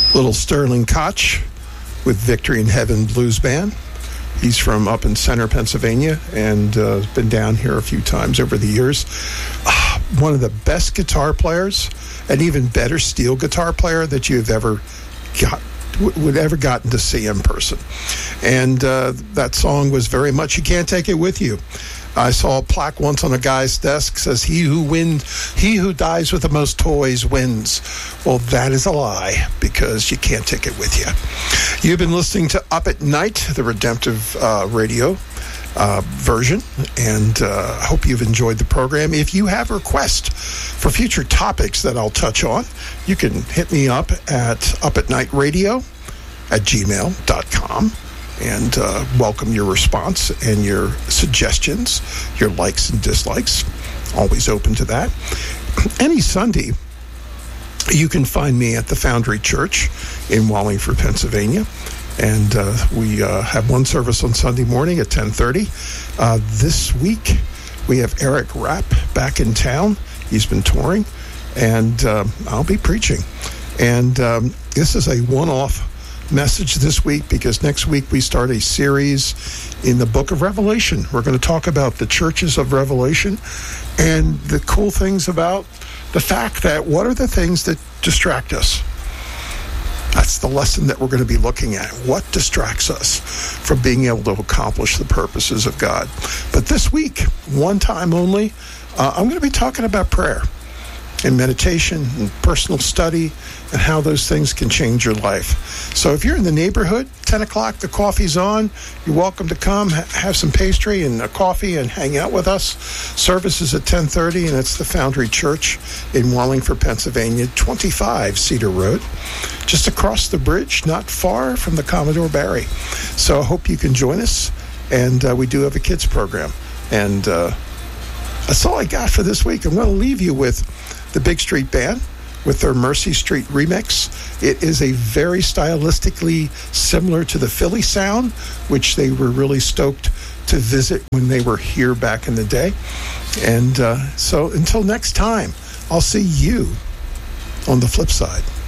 Little Sterling Koch with Victory in Heaven Blues Band. He's from up in Center, Pennsylvania, and been down here a few times over the years. One of the best guitar players, and even better steel guitar player that you've ever gotten to see in person. And that song was very much You Can't Take It With You. I saw a plaque once on a guy's desk says, he who dies with the most toys wins. Well, that is a lie, because you can't take it with you. You've been listening to Up at Night, the Redemptive radio version, and I hope you've enjoyed the program. If you have requests for future topics that I'll touch on, you can hit me up at upatnightradio@gmail.com. And welcome your response and your suggestions, your likes and dislikes. Always open to that. Any Sunday, you can find me at the Foundry Church in Wallingford, Pennsylvania. And we have one service on Sunday morning at 10:30. This week, we have Eric Rapp back in town. He's been touring, and I'll be preaching. And this is a one-off message this week, because next week we start a series in the book of Revelation. We're going to talk about the churches of Revelation and the cool things about the fact that what are the things that distract us. That's the lesson that we're going to be looking at. What distracts us from being able to accomplish the purposes of God? But this week, one time only, I'm going to be talking about prayer and meditation and personal study and how those things can change your life. So if you're in the neighborhood, 10 o'clock, the coffee's on. You're welcome to come, have some pastry and a coffee and hang out with us. Service is at 10:30, and it's the Foundry Church in Wallingford, Pennsylvania, 25 Cedar Road, just across the bridge, not far from the Commodore Barry. So I hope you can join us, and we do have a kids program. And that's all I got for this week. I'm going to leave you with the Big Street Band with their Mercy Street remix. It is a very stylistically similar to the Philly sound, which they were really stoked to visit when they were here back in the day. And so until next time, I'll see you on the flip side.